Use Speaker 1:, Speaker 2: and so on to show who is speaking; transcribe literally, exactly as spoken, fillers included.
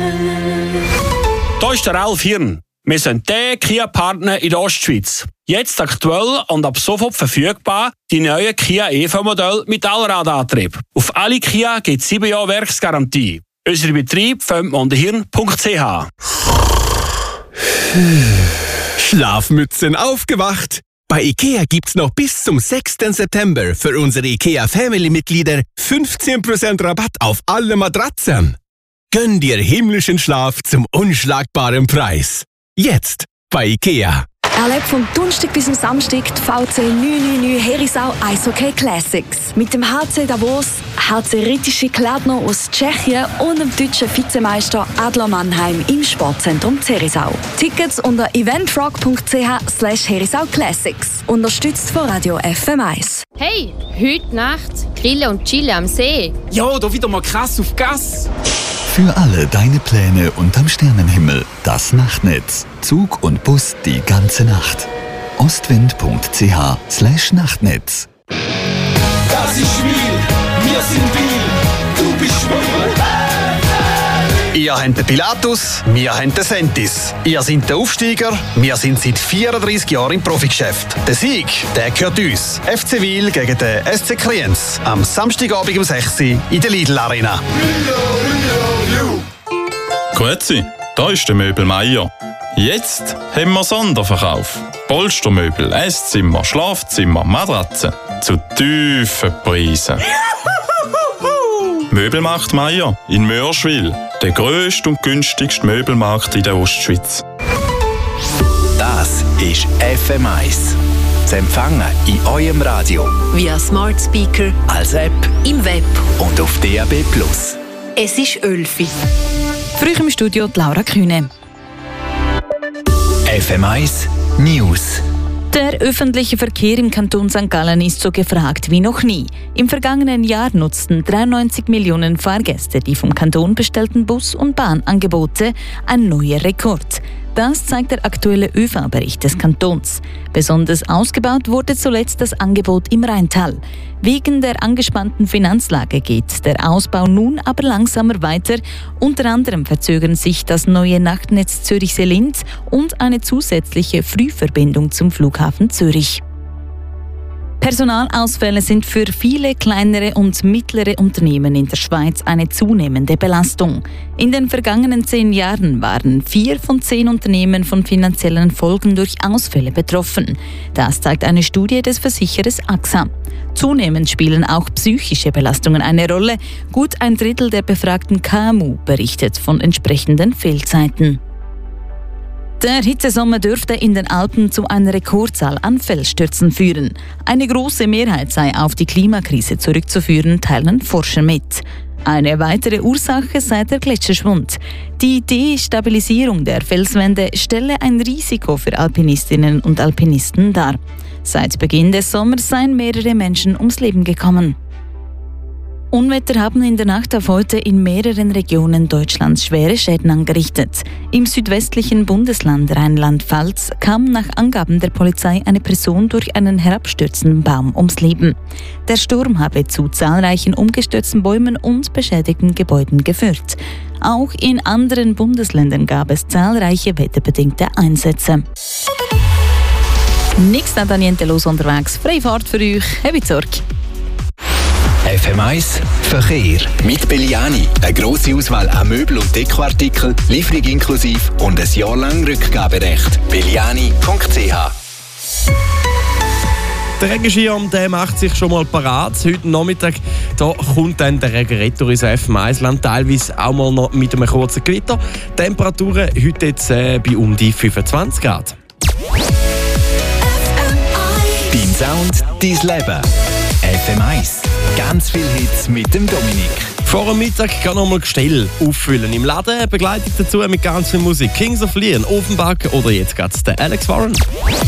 Speaker 1: Hier ist der Ralf Hirn. Wir sind der Kia-Partner in der Ostschweiz. Jetzt aktuell und ab sofort verfügbar die neuen Kia E V-Modelle mit Allradantrieb. Auf alle Kia gibt es sieben Jahre Werksgarantie. Unser Betrieb findet man unter hirn punkt c h.
Speaker 2: Schlafmützen aufgewacht! Bei IKEA gibt's noch bis zum sechsten September für unsere IKEA Family-Mitglieder fünfzehn Prozent Rabatt auf alle Matratzen. Gönn dir himmlischen Schlaf zum unschlagbaren Preis. Jetzt bei IKEA.
Speaker 3: Erlebt vom Donnerstag bis zum Samstag die V C neun neun neun Herisau Eishockey Classics. Mit dem H C Davos, H C Ritische Kladno aus Tschechien und dem deutschen Vizemeister Adler Mannheim im Sportzentrum Herisau. Tickets unter eventfrog punkt c h slash Herisau Classics. Unterstützt von Radio F M eins.
Speaker 4: Hey, heute Nacht grillen und chillen am See.
Speaker 5: Ja, da wieder mal krass auf Gas.
Speaker 6: Für alle deine Pläne unterm Sternenhimmel. Das Nachtnetz. Zug und Bus die ganze Nacht. ostwind punkt c h slash Nachtnetz.
Speaker 7: Das ist schwül, wir sind wild, du bist schwul.
Speaker 8: Ihr habt den Pilatus, wir haben den Sentis. Ihr seid der Aufsteiger, wir sind seit vierunddreissig Jahren im Profigeschäft. Der Sieg, der gehört uns. F C Wil gegen den S C Kriens. Am Samstagabend um sechs Uhr in der Lidl Arena.
Speaker 9: Grüezi, da ist der Möbel Meier. Jetzt haben wir Sonderverkauf. Polstermöbel, Esszimmer, Schlafzimmer, Matratzen zu tiefen Preisen. Möbelmarkt Meier in Mörschwil, der grösste und günstigste Möbelmarkt in der Ostschweiz.
Speaker 10: Das ist F M eins. Zu empfangen in eurem Radio.
Speaker 11: Via Smart Speaker,
Speaker 10: als App,
Speaker 11: im Web
Speaker 10: und auf D A B plus.
Speaker 11: Es ist Ölfi.
Speaker 12: Früh im Studio die Laura Kühne.
Speaker 10: F M eins News.
Speaker 12: Der öffentliche Verkehr im Kanton Sankt Gallen ist so gefragt wie noch nie. Im vergangenen Jahr nutzten dreiundneunzig Millionen Fahrgäste die vom Kanton bestellten Bus- und Bahnangebote, ein neuer Rekord. Das zeigt der aktuelle ÖV-Bericht des Kantons. Besonders ausgebaut wurde zuletzt das Angebot im Rheintal. Wegen der angespannten Finanzlage geht der Ausbau nun aber langsamer weiter. Unter anderem verzögern sich das neue Nachtnetz Zürich-Selind und eine zusätzliche Frühverbindung zum Flughafen Zürich. Personalausfälle sind für viele kleinere und mittlere Unternehmen in der Schweiz eine zunehmende Belastung. In den vergangenen zehn Jahren waren vier von zehn Unternehmen von finanziellen Folgen durch Ausfälle betroffen. Das zeigt eine Studie des Versicherers A X A. Zunehmend spielen auch psychische Belastungen eine Rolle. Gut ein Drittel der befragten K M U berichtet von entsprechenden Fehlzeiten. Der Hitzesommer dürfte in den Alpen zu einer Rekordzahl an Felsstürzen führen. Eine große Mehrheit sei auf die Klimakrise zurückzuführen, teilen Forscher mit. Eine weitere Ursache sei der Gletscherschwund. Die Destabilisierung der Felswände stelle ein Risiko für Alpinistinnen und Alpinisten dar. Seit Beginn des Sommers seien mehrere Menschen ums Leben gekommen. Unwetter haben in der Nacht auf heute in mehreren Regionen Deutschlands schwere Schäden angerichtet. Im südwestlichen Bundesland Rheinland-Pfalz kam nach Angaben der Polizei eine Person durch einen herabstürzenden Baum ums Leben. Der Sturm habe zu zahlreichen umgestürzten Bäumen und beschädigten Gebäuden geführt. Auch in anderen Bundesländern gab es zahlreiche wetterbedingte Einsätze. Nichts an Daniente los unterwegs. Freie Fahrt für euch. Habt Sorge.
Speaker 10: F M eins Verkehr mit Belliani. Eine grosse Auswahl an Möbel- und Dekoartikeln, Lieferung inklusiv und ein Jahr lang Rückgaberecht. belliani punkt c h.
Speaker 13: Der Regenschirm der macht sich schon mal parat. Heute Nachmittag da kommt dann der Regen retour ins F M eins-Land, teilweise auch mal noch mit einem kurzen Gewitter. Temperaturen heute jetzt äh, bei um die fünfundzwanzig Grad.
Speaker 10: Dein Sound, dein Leben. F M eins. Ganz viel Hits mit dem Dominik.
Speaker 13: Vor dem Mittag kann noch mal Gestell auffüllen. Im Laden begleitet dazu mit ganz viel Musik. Kings of Leon, Offenbach oder jetzt geht's der Alex Warren.